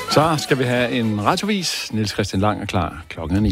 Så skal vi have en radiovis. Niels Christian Lang er klar. Klokken er 9.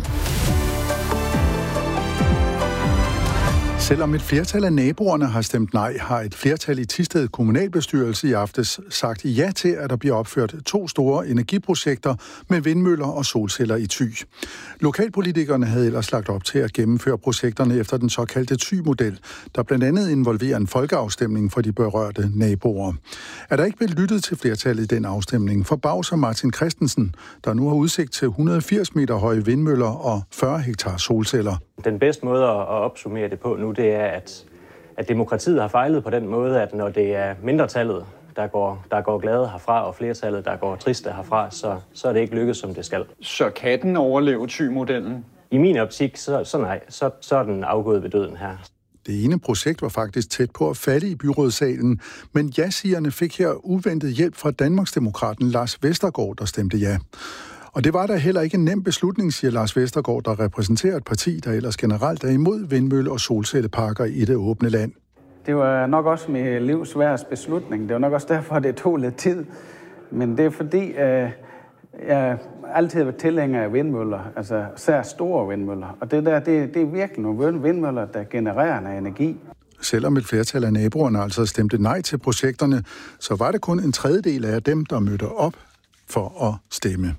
Selvom et flertal af naboerne har stemt nej, har et flertal i Thisted kommunalbestyrelse i aftes sagt ja til, at der bliver opført 2 store energiprojekter med vindmøller og solceller i Thy. Lokalpolitikerne havde ellers lagt op til at gennemføre projekterne efter den såkaldte Thy-model, der blandt andet involverer en folkeafstemning for de berørte naboer. Er der ikke blevet lyttet til flertallet i den afstemning, forbavser Martin Christensen, der nu har udsigt til 180 meter høje vindmøller og 40 hektar solceller. Den bedste måde at opsummere det på nu, det er, at demokratiet har fejlet på den måde, at når det er mindretallet, der går glade herfra, og flertallet, der går triste herfra, så er det ikke lykkedes, som det skal. Så kan den overleve Thy-modellen? I min optik, så nej. Så er den afgået ved døden her. Det ene projekt var faktisk tæt på at falde i byrådssalen, men ja-sigerne fik her uventet hjælp fra Danmarksdemokraten Lars Vestergaard, der stemte ja. Og det var da heller ikke en nem beslutning, siger Lars Vestergaard, der repræsenterer et parti, der ellers generelt er imod vindmølle- og solcelleparker i det åbne land. Det var nok også mit livs sværeste beslutning. Det var nok også derfor, det tog lidt tid. Men det er fordi, jeg altid har været tilhænger af vindmøller, altså særlig store vindmøller. Og det er virkelig nogle vindmøller, der genererer noget energi. Selvom et flertal af naboerne altså stemte nej til projekterne, så var det kun en tredjedel af dem, der mødte op for at stemme.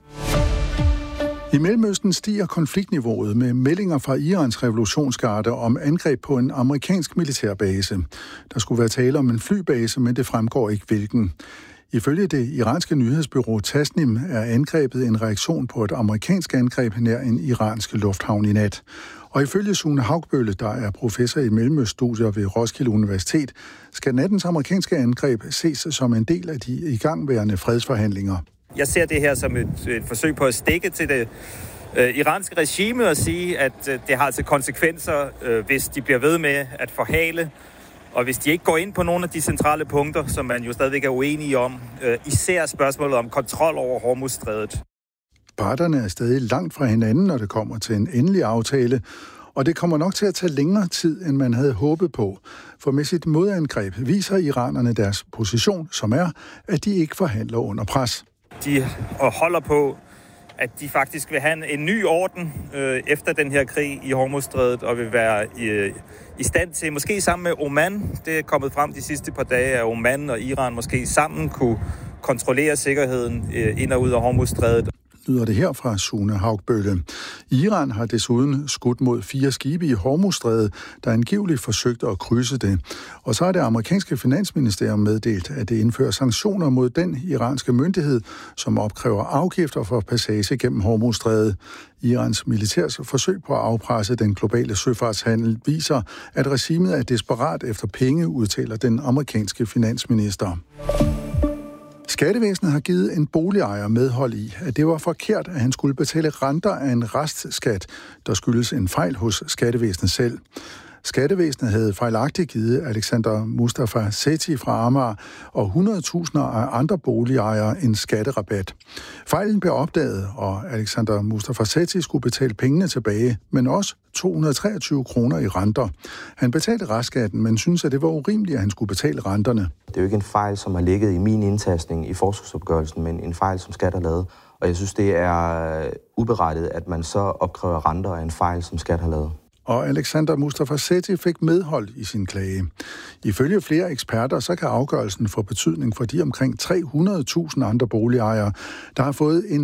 I Mellemøsten stiger konfliktniveauet med meldinger fra Irans revolutionsgarde om angreb på en amerikansk militærbase. Der skulle være tale om en flybase, men det fremgår ikke hvilken. Ifølge det iranske nyhedsbureau Tasnim er angrebet en reaktion på et amerikansk angreb nær en iransk lufthavn i nat. Og ifølge Sune Haugbølle, der er professor i mellemøststudier ved Roskilde Universitet, skal nattens amerikanske angreb ses som en del af de igangværende fredsforhandlinger. Jeg ser det her som et forsøg på at stikke til det iranske regime og sige, at det har altså konsekvenser, hvis de bliver ved med at forhale, og hvis de ikke går ind på nogle af de centrale punkter, som man jo stadigvæk er uenige om, især spørgsmålet om kontrol over Hormuzstrædet. Parterne er stadig langt fra hinanden, når det kommer til en endelig aftale, og det kommer nok til at tage længere tid, end man havde håbet på. For med sit modangreb viser iranerne deres position, som er, at de ikke forhandler under pres. De holder på, at de faktisk vil have en ny orden efter den her krig i Hormuzstrædet, og vil være i stand til, måske sammen med Oman, det er kommet frem de sidste par dage, at Oman og Iran måske sammen kunne kontrollere sikkerheden ind og ud af Hormuzstrædet. Lyder det her fra Sune Haugbølle. Iran har desuden skudt mod 4 skibe i Hormuzstrædet, der angiveligt forsøgte at krydse det. Og så har det amerikanske finansministerium meddelt, at det indfører sanktioner mod den iranske myndighed, som opkræver afgifter for passage gennem Hormuzstrædet. Irans militærs forsøg på at afpresse den globale søfartshandel viser, at regimet er desperat efter penge, udtaler den amerikanske finansminister. Skattevæsenet har givet en boligejer medhold i, at det var forkert, at han skulle betale renter af en restskat, der skyldes en fejl hos skattevæsenet selv. Skattevæsenet havde fejlagtigt givet Alexander Mustafa Sethi fra Amager og 100.000 af andre boligejere en skatterabat. Fejlen blev opdaget, og Alexander Mustafa Sethi skulle betale pengene tilbage, men også 223 kroner i renter. Han betalte restskatten, men synes, at det var urimeligt, at han skulle betale renterne. Det er jo ikke en fejl, som har ligget i min indtastning i forskudsopgørelsen, men en fejl, som skat har lavet. Og jeg synes, det er uberettiget, at man så opkræver renter af en fejl, som skat har lavet. Og Alexander Mustafa Sethi fik medhold i sin klage. Ifølge flere eksperter, så kan afgørelsen få betydning for de omkring 300.000 andre boligejere, der har fået en